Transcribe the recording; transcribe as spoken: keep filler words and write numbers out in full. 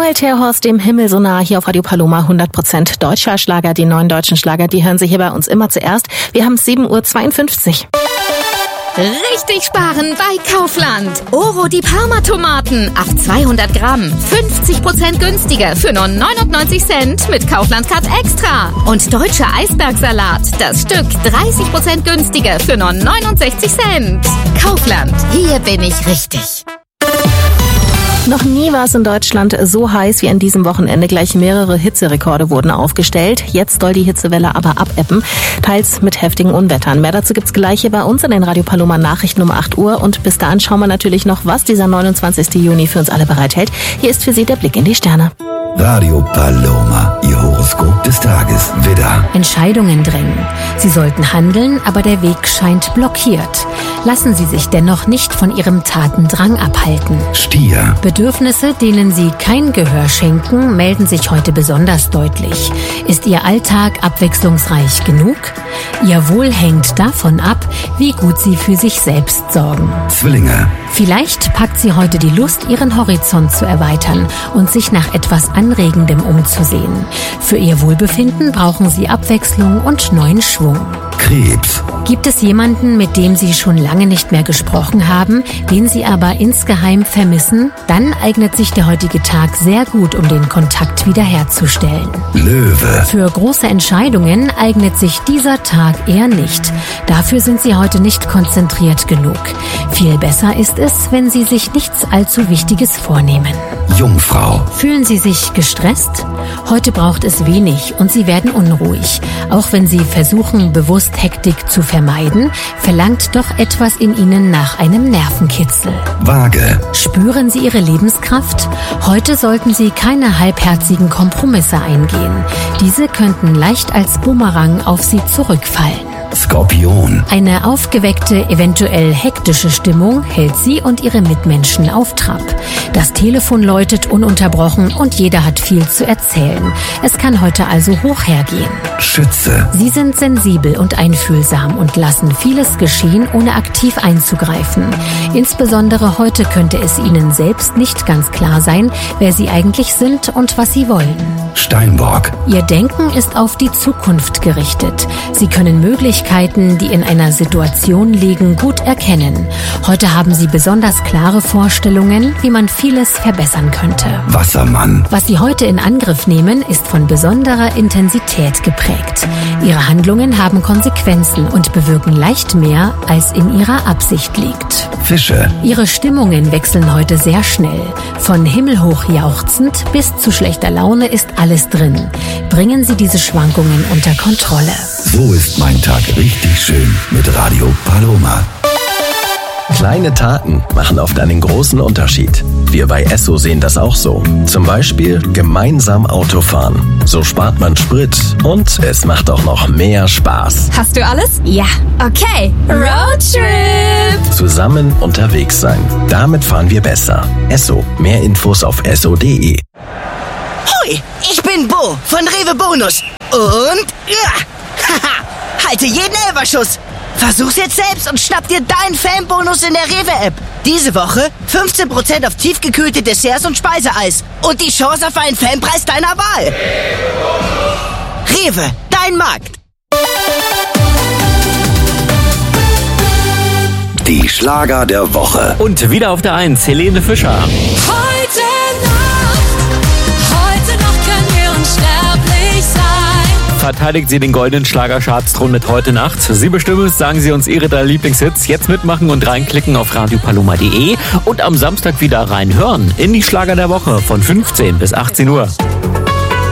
Manuel Terhorst, dem Himmel so nah, hier auf Radio Paloma, hundert Prozent deutscher Schlager. Die neuen deutschen Schlager, die hören Sie hier bei uns immer zuerst. Wir haben sieben Uhr zweiundfünfzig. Richtig sparen bei Kaufland. Oro die Parma-Tomaten auf zweihundert Gramm. fünfzig Prozent günstiger für nur neunundneunzig Cent mit Kaufland-Card Extra. Und deutscher Eisbergsalat. Das Stück dreißig Prozent günstiger für nur neunundsechzig Cent. Kaufland. Hier bin ich richtig. Noch nie war es in Deutschland so heiß wie an diesem Wochenende. Gleich mehrere Hitzerekorde wurden aufgestellt. Jetzt soll die Hitzewelle aber abebben, teils mit heftigen Unwettern. Mehr dazu gibt's gleich hier bei uns in den Radio Paloma Nachrichten um acht Uhr. Und bis dahin schauen wir natürlich noch, was dieser neunundzwanzigsten Juni für uns alle bereithält. Hier ist für Sie der Blick in die Sterne. Radio Paloma, Ihr Horoskop des Tages. Widder. Entscheidungen drängen. Sie sollten handeln, aber der Weg scheint blockiert. Lassen Sie sich dennoch nicht von Ihrem Tatendrang abhalten. Stier. Bedürfnisse, denen Sie kein Gehör schenken, melden sich heute besonders deutlich. Ist Ihr Alltag abwechslungsreich genug? Ihr Wohl hängt davon ab, wie gut Sie für sich selbst sorgen. Zwillinge. Vielleicht packt Sie heute die Lust, Ihren Horizont zu erweitern und sich nach etwas Anregendem umzusehen. Für Ihr Wohlbefinden brauchen Sie Abwechslung und neuen Schwung. Krebs. Gibt es jemanden, mit dem Sie schon lange nicht mehr gesprochen haben, den Sie aber insgeheim vermissen? Dann eignet sich der heutige Tag sehr gut, um den Kontakt wiederherzustellen. Löwe. Für große Entscheidungen eignet sich dieser Tag eher nicht. Dafür sind Sie heute nicht konzentriert genug. Viel besser ist es, wenn Sie sich nichts allzu Wichtiges vornehmen. Jungfrau. Fühlen Sie sich gestresst? Heute braucht es wenig und Sie werden unruhig. Auch wenn Sie versuchen, bewusst Hektik zu vermeiden, verlangt doch etwas in Ihnen nach einem Nervenkitzel. Waage. Spüren Sie Ihre Lebenskraft? Heute sollten Sie keine halbherzigen Kompromisse eingehen. Diese könnten leicht als Bumerang auf Sie zurückfallen. Skorpion. Eine aufgeweckte, eventuell hektische Stimmung hält Sie und Ihre Mitmenschen auf Trab. Das Telefon läutet ununterbrochen und jeder hat viel zu erzählen. Es kann heute also hoch hergehen. Schütze. Sie sind sensibel und einfühlsam und lassen vieles geschehen, ohne aktiv einzugreifen. Insbesondere heute könnte es Ihnen selbst nicht ganz klar sein, wer Sie eigentlich sind und was Sie wollen. Steinbock. Ihr Denken ist auf die Zukunft gerichtet. Sie können Möglichkeiten, die in einer Situation liegen, gut erkennen. Heute haben Sie besonders klare Vorstellungen, wie man vieles verbessern könnte. Wassermann. Was Sie heute in Angriff nehmen, ist von besonderer Intensität geprägt. Ihre Handlungen haben Konsequenzen und bewirken leicht mehr, als in Ihrer Absicht liegt. Fische. Ihre Stimmungen wechseln heute sehr schnell. Von himmelhoch jauchzend bis zu schlechter Laune ist alles drin. Bringen Sie diese Schwankungen unter Kontrolle. So ist mein Tag richtig schön mit Radio Paloma. Kleine Taten machen oft einen großen Unterschied. Wir bei Esso sehen das auch so. Zum Beispiel gemeinsam Auto fahren. So spart man Sprit und es macht auch noch mehr Spaß. Hast du alles? Ja. Okay. Roadtrip. Zusammen unterwegs sein. Damit fahren wir besser. Esso. Mehr Infos auf esso punkt de. Hoi, ich bin Bo von Rewe Bonus. Und ja, haha, halte jeden Elferschuss. Versuch's jetzt selbst und schnapp dir deinen Fanbonus in der Rewe-App. Diese Woche fünfzehn Prozent auf tiefgekühlte Desserts und Speiseeis. Und die Chance auf einen Fanpreis deiner Wahl. Rewe, dein Markt. Die Schlager der Woche. Und wieder auf der Eins, Helene Fischer. Heute Nacht, heute Nacht können wir unsterblich sein. Verteidigt sie den goldenen Schlagercharts-Thron mit Heute Nacht. Sie bestimmen es, sagen Sie uns Ihre drei Lieblingshits. Jetzt mitmachen und reinklicken auf radio paloma punkt de und am Samstag wieder reinhören in die Schlager der Woche von fünfzehn bis achtzehn Uhr.